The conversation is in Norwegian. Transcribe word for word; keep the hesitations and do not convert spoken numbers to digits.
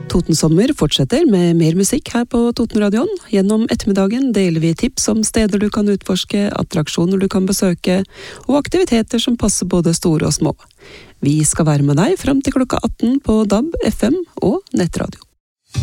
Totensommer fortsetter med mer musikk her på Totenradioen. Gjennom ettermiddagen deler vi tips om steder du kan utforske, attraksjoner du kan besøke, og aktiviteter som passer både store og små. Vi skal være med deg frem til klokka atten på D A B, F M og nettradio.